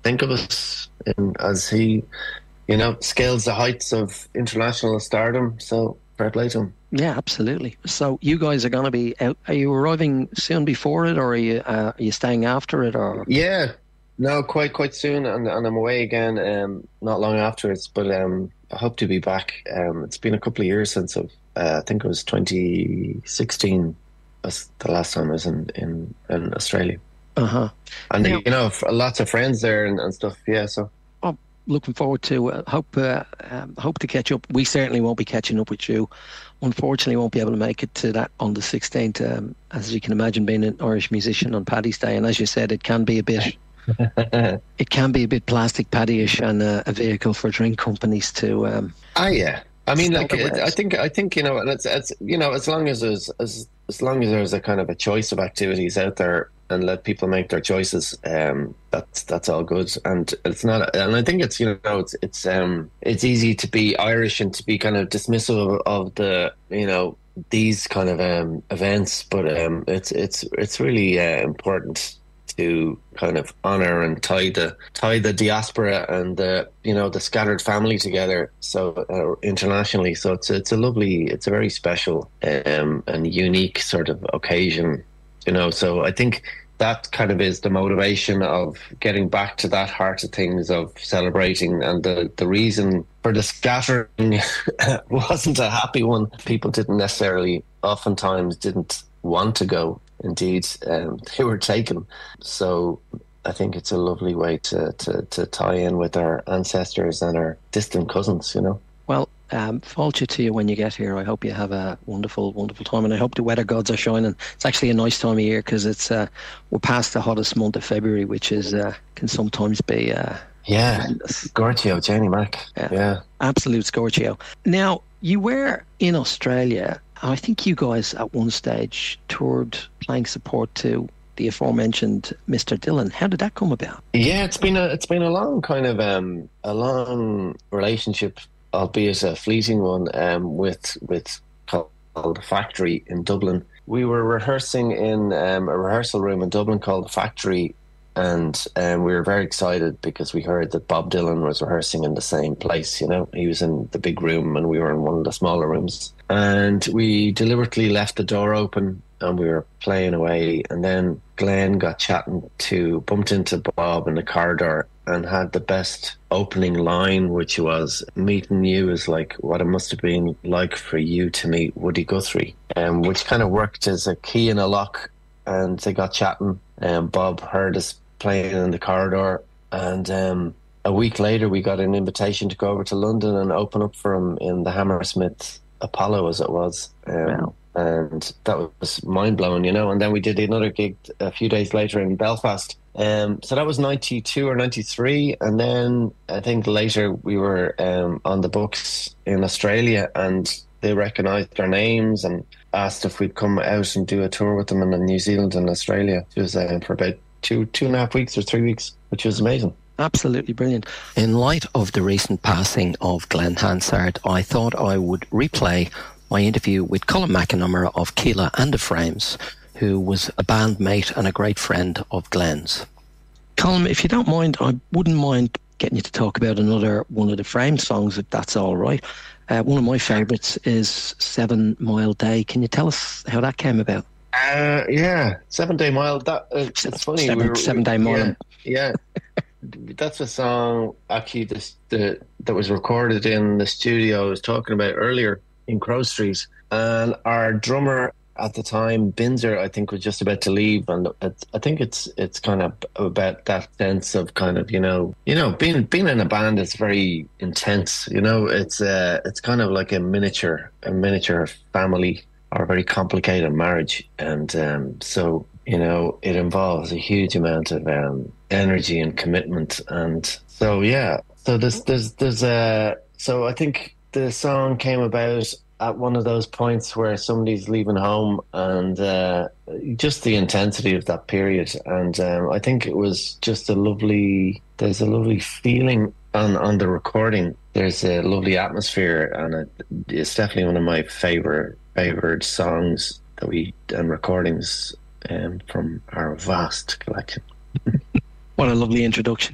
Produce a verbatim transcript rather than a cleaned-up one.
think of us in, as he, you know, scales the heights of international stardom. So fair play to him. Yeah, absolutely. So you guys are going to be out. Are you arriving soon before it, or are you uh, are you staying after it, or? Yeah, no, quite quite soon, and, and I'm away again. Um, not long afterwards, but um, I hope to be back. Um, it's been a couple of years since I've. Uh, I think it was twenty sixteen. Was the last time I was in in, in Australia. Uh huh. And Now, you know, lots of friends there and, and stuff. Yeah, so oh, looking forward to uh, hope uh, um, hope to catch up. We certainly won't be catching up with you. Unfortunately, won't be able to make it to that on the sixteenth. Um, as you can imagine, being an Irish musician on Paddy's Day, and as you said, it can be a bit. It can be a bit plastic paddyish and uh, a vehicle for drink companies to. Um, ah, yeah. I mean, like, Sell the it, I wares. think, I think, you know, and it's, it's, you know, as long as there's, as, as long as there's a kind of a choice of activities out there and let people make their choices, um, that's, that's all good. And it's not, and I think it's, you know, it's, it's, um, it's easy to be Irish and to be kind of dismissive of, of the, you know, these kind of, um, events, but, um, it's, it's, it's really, uh, important to kind of honor and tie the tie the diaspora and the you know the scattered family together so uh, internationally. So it's it's a lovely, it's a very special um, and unique sort of occasion, you know. So I think that kind of is the motivation of getting back to that heart of things of celebrating, and the the reason for the scattering wasn't a happy one. People didn't necessarily, oftentimes didn't want to go. Indeed, um, they were taken. So I think it's a lovely way to, to, to tie in with our ancestors and our distant cousins, you know. Well, um, falcha to you when you get here. I hope you have a wonderful, wonderful time, and I hope the weather gods are shining. It's actually a nice time of year because it's uh, we're past the hottest month of February, which is uh, can sometimes be uh, yeah, horrendous. Scorchio, Jenny Mac. Yeah, yeah, absolute scorchio. Now you were in Australia. I think you guys at one stage toured playing support to the aforementioned Mister Dillon. How did that come about? Yeah, it's been a it's been a long kind of um a long relationship, albeit a fleeting one, um with with called Factory in Dublin. We were rehearsing in um, a rehearsal room in Dublin called the Factory, and um, we were very excited because we heard that Bob Dylan was rehearsing in the same place. You know, he was in the big room and we were in one of the smaller rooms. And we deliberately left the door open and we were playing away. And then Glenn got chatting to, bumped into Bob in the corridor and had the best opening line, which was, meeting you is like what it must have been like for you to meet Woody Guthrie, um, which kind of worked as a key in a lock. And they got chatting and Bob heard us playing in the corridor. And um, a week later, we got an invitation to go over to London and open up for him in the Hammersmith Apollo, as it was. Um, Wow. And that was mind-blowing, you know. And then we did another gig a few days later in Belfast. Um, so that was ninety-two or ninety-three. And then I think later we were um, on the books in Australia and they recognised our names and asked if we'd come out and do a tour with them in New Zealand and Australia. It was uh, for about two, two and a half weeks or three weeks, which was amazing. Absolutely brilliant. In light of the recent passing of Glenn Hansard, I thought I would replay my interview with Colin McNamara of Keela and the Frames, who was a bandmate and a great friend of Glenn's. Colin, if you don't mind, I wouldn't mind getting you to talk about another one of the Frames songs, if that's all right. Uh, one of my favourites is Seven Mile Day. Can you tell us how that came about? Uh, yeah, Seven Day Mile. That uh, it's funny. Seven, we were, seven Day Mile. Yeah, yeah. That's a song actually this, the, that was recorded in the studio I was talking about earlier in Crow Street. And our drummer at the time, Binzer, I think was just about to leave. And it's, I think it's it's kind of about that sense of kind of, you know, you know, being being in a band is very intense. You know, it's uh, it's kind of like a miniature, a miniature family or a very complicated marriage. And um, so, you know, it involves a huge amount of um, energy and commitment. And so, yeah, so there's, there's, there's a, so I think the song came about at one of those points where somebody's leaving home and uh, just the intensity of that period. And um, I think it was just a lovely, there's a lovely feeling on, on the recording. There's a lovely atmosphere and it, it's definitely one of my favorite, favorite songs that we, and recordings um, from our vast collection. What a lovely introduction.